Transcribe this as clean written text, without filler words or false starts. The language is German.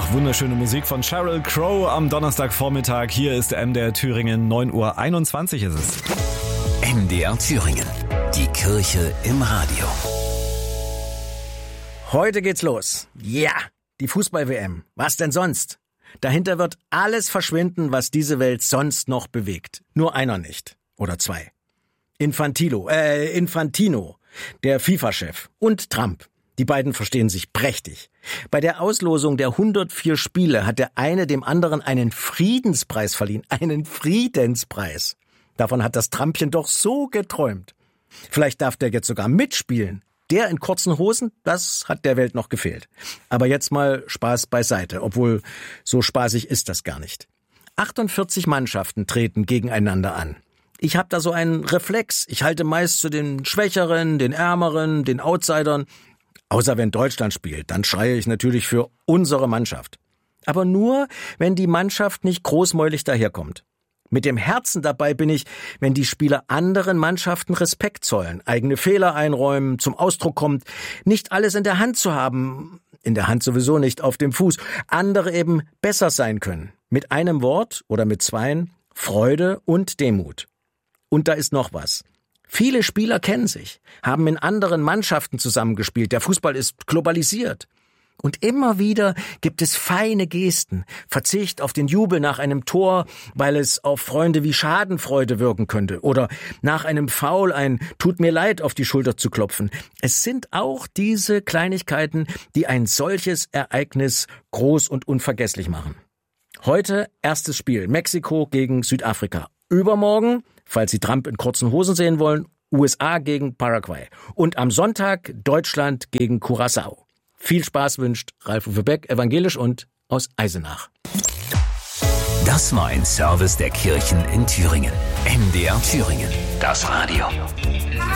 Ach, wunderschöne Musik von Sheryl Crow am Donnerstagvormittag. Hier ist MDR Thüringen, 9:21 Uhr ist es. MDR Thüringen, die Kirche im Radio. Heute geht's los. Ja, die Fußball-WM. Was denn sonst? Dahinter wird alles verschwinden, was diese Welt sonst noch bewegt. Nur einer nicht. Oder zwei. Infantino, der FIFA-Chef, und Trump. Die beiden verstehen sich prächtig. Bei der Auslosung der 104 Spiele hat der eine dem anderen einen Friedenspreis verliehen. Einen Friedenspreis. Davon hat das Trumpchen doch so geträumt. Vielleicht darf der jetzt sogar mitspielen. Der in kurzen Hosen, das hat der Welt noch gefehlt. Aber jetzt mal Spaß beiseite, obwohl so spaßig ist das gar nicht. 48 Mannschaften treten gegeneinander an. Ich habe da so einen Reflex. Ich halte meist zu den Schwächeren, den Ärmeren, den Outsidern. Außer wenn Deutschland spielt, dann schreie ich natürlich für unsere Mannschaft. Aber nur, wenn die Mannschaft nicht großmäulig daherkommt. Mit dem Herzen dabei bin ich, wenn die Spieler anderen Mannschaften Respekt zollen, eigene Fehler einräumen, zum Ausdruck kommt, nicht alles in der Hand zu haben, in der Hand sowieso nicht, auf dem Fuß, andere eben besser sein können. Mit einem Wort oder mit zweien, Freude und Demut. Und da ist noch was. Viele Spieler kennen sich, haben in anderen Mannschaften zusammengespielt. Der Fußball ist globalisiert. Und immer wieder gibt es feine Gesten, Verzicht auf den Jubel nach einem Tor, weil es auf Freunde wie Schadenfreude wirken könnte, oder nach einem Foul ein Tut mir leid auf die Schulter zu klopfen. Es sind auch diese Kleinigkeiten, die ein solches Ereignis groß und unvergesslich machen. Heute erstes Spiel, Mexiko gegen Südafrika. Übermorgen, falls Sie Trump in kurzen Hosen sehen wollen, USA gegen Paraguay. Und am Sonntag Deutschland gegen Curaçao. Viel Spaß wünscht Ralf-Uwe Beck, evangelisch und aus Eisenach. Das war ein Service der Kirchen in Thüringen. MDR Thüringen, das Radio.